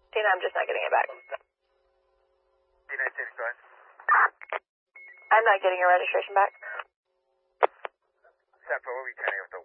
Tina, I'm just not getting it back. United States, go ahead. I'm not getting your registration back. Central, what are we turning up the